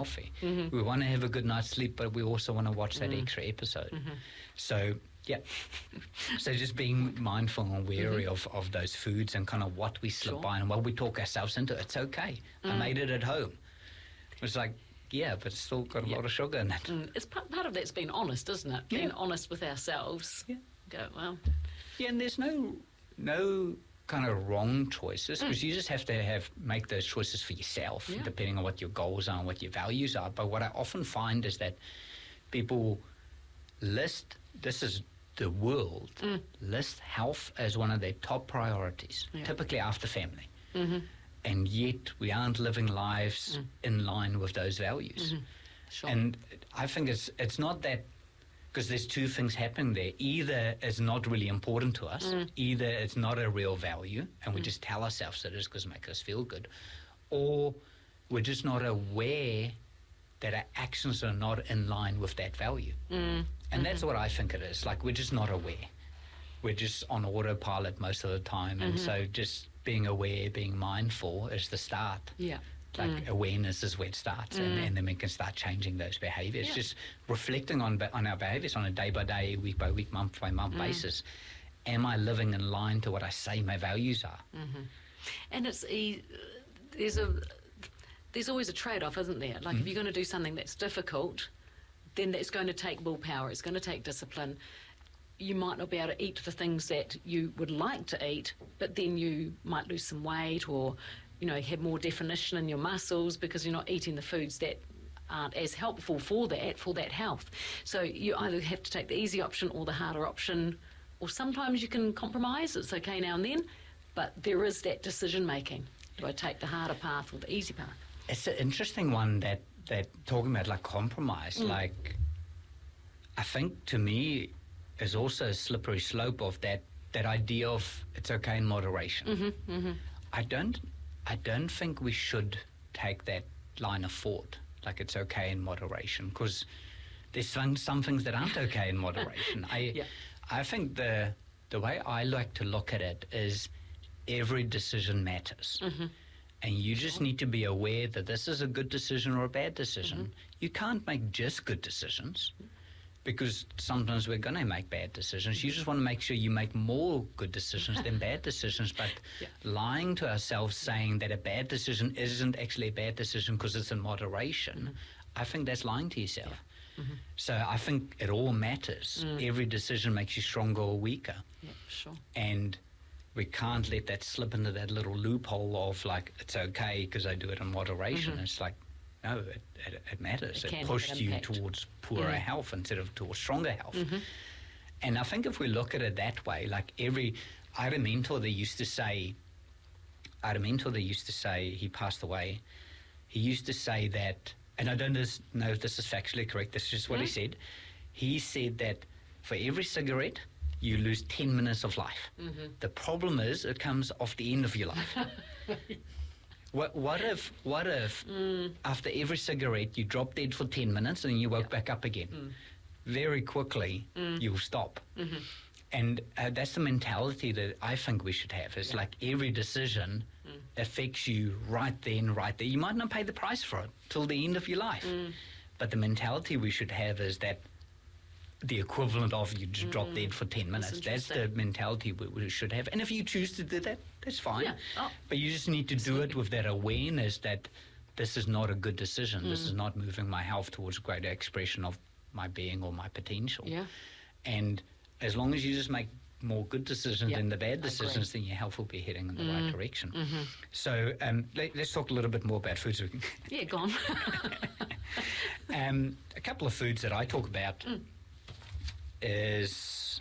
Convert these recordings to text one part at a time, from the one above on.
healthy. We want to have a good night's sleep, but we also want to watch that extra episode. So, yeah. So just being mindful and wary of those foods and kind of what we slip by and what we talk ourselves into. It's okay. I made it at home. It's like, yeah, but it's still got a lot of sugar in it. It's part of that's being honest, isn't it? Being honest with ourselves. Yeah. Go, well. Yeah, and there's no kind of wrong choices, because you just have to make those choices for yourself, depending on what your goals are and what your values are. But what I often find is that people list health as one of their top priorities, typically after family. And yet we aren't living lives in line with those values. Sure. And I think it's not that, because there's two things happening there. Either it's not really important to us, either it's not a real value, and we just tell ourselves it is because it makes us feel good, or we're just not aware that our actions are not in line with that value. And that's what I think it is. Like, we're just not aware. We're just on autopilot most of the time. And so just being aware, being mindful is the start. Yeah. Like awareness is where it starts, and then we can start changing those behaviours. Just reflecting on our behaviours on a day-by-day, week-by-week, month-by-month basis. Am I living in line to what I say my values are? And there's always a trade-off, isn't there? Like, if you're going to do something that's difficult, then that's going to take willpower. It's going to take discipline. You might not be able to eat the things that you would like to eat, but then you might lose some weight, or have more definition in your muscles because you're not eating the foods that aren't as helpful for that health. So you either have to take the easy option or the harder option, or sometimes you can compromise. It's okay now and then, but there is that decision making. Do I take the harder path or the easy path? It's an interesting one that talking about like compromise. Like, I think to me is also a slippery slope of that idea of it's okay in moderation. I don't think we should take that line of thought, like it's okay in moderation, because there's some things that aren't okay in moderation. I think the way I like to look at it is every decision matters. And you just need to be aware that this is a good decision or a bad decision. You can't make just good decisions, because sometimes we're going to make bad decisions. You just want to make sure you make more good decisions than bad decisions. But lying to ourselves, saying that a bad decision isn't actually a bad decision because it's in moderation, I think that's lying to yourself. So I think it all matters. Every decision makes you stronger or weaker. Yeah, sure. And we can't let that slip into that little loophole of like, it's okay because I do it in moderation. It's like, no, it matters. It pushed you towards poorer health instead of towards stronger health. And I think if we look at it that way, like I had a mentor that used to say, he passed away, he used to say that, and I don't know if this is factually correct, this is just what he said. He said that for every cigarette, you lose 10 minutes of life. The problem is it comes off the end of your life. What if after every cigarette you drop dead for 10 minutes and you woke back up again? Very quickly you'll stop. And that's the mentality that I think we should have. It's like every decision affects you right then, right there. You might not pay the price for it till the end of your life. But the mentality we should have is that the equivalent of you just drop dead for 10 minutes. That's the mentality we should have. And if you choose to do that, that's fine. But you just need to do it with that awareness that this is not a good decision. This is not moving my health towards greater expression of my being or my potential. And as long as you just make more good decisions than the bad decisions, then your health will be heading in the right direction. So let's talk a little bit more about foods. Yeah, go on. A couple of foods that I talk about is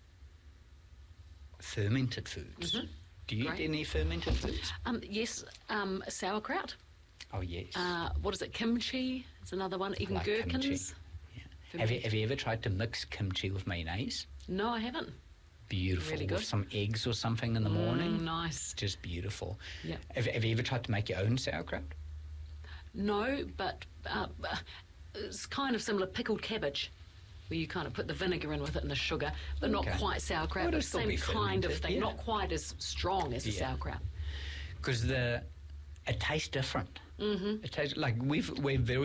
fermented foods. Do you eat any fermented foods? Yes, sauerkraut. Oh, yes. What is it? Kimchi is another one. Even gherkins. Have you ever tried to mix kimchi with mayonnaise? No, I haven't. Beautiful. Really good. With some eggs or something in the morning. Nice. Just beautiful. Yeah. Have you ever tried to make your own sauerkraut? No, but it's kind of similar. Pickled cabbage, where you kind of put the vinegar in with it and the sugar, but not quite sauerkraut. But same kind of thing. Not quite as strong as the sauerkraut. Because it tastes different. It tastes like we're very